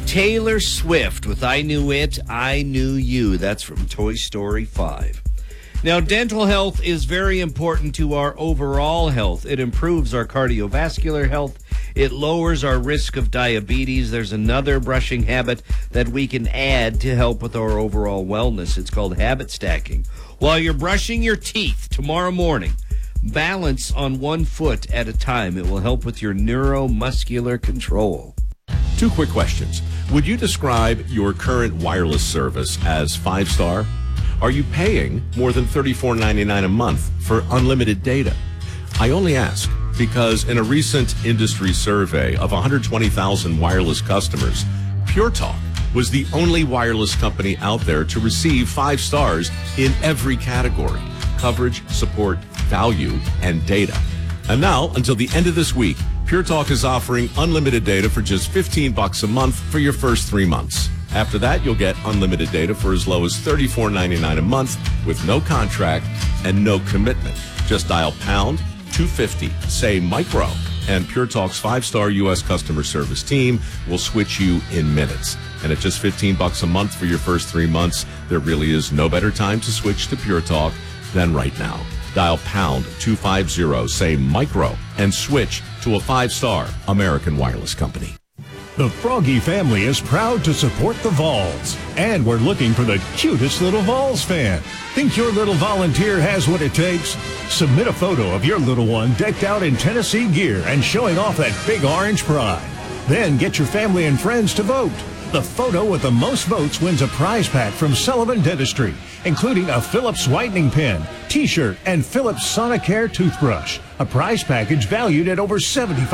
Taylor Swift with I Knew It, I Knew You. That's from Toy Story 5. Now, dental health is very important to our overall health. It improves our cardiovascular health. It lowers our risk of diabetes. There's another brushing habit that we can add to help with our overall wellness. It's called habit stacking. While you're brushing your teeth tomorrow morning, balance on one foot at a time. It will help with your neuromuscular control. 2 quick questions. Would you describe your current wireless service as 5-star? Are you paying more than $34.99 a month for unlimited data? I only ask because in a recent industry survey of 120,000 wireless customers, Pure Talk was the only wireless company out there to receive 5 stars in every category: coverage, support, value, and data. And now, until the end of this week, Pure Talk is offering unlimited data for just $15 a month for your first 3 months. After that, you'll get unlimited data for as low as $34.99 a month with no contract and no commitment. Just dial pound 250, say micro, and Pure Talk's 5-star U.S. customer service team will switch you in minutes. And at just $15 a month for your first 3 months, there really is no better time to switch to Pure Talk than right now. Dial pound 250, say micro, and switch to a 5-star American wireless company. The Froggy family is proud to support the Vols, and we're looking for the cutest little Vols fan. Think your little volunteer has what it takes? Submit a photo of your little one decked out in Tennessee gear and showing off that big orange pride. Then get your family and friends to vote. The photo with the most votes wins a prize pack from Sullivan Dentistry, including a Philips whitening pen, t-shirt, and Philips Sonicare toothbrush. A prize package valued at over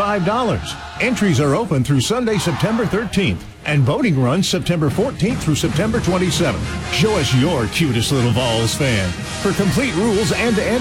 $75. Entries are open through Sunday, September 13th, and voting runs September 14th through September 27th. Show us your cutest little Vols fan. For complete rules and to